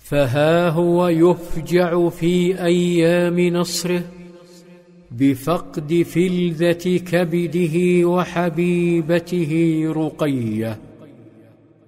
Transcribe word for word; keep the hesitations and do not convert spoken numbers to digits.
فها هو يفجع في أيام نصره بفقد فلذة كبده وحبيبته رقية.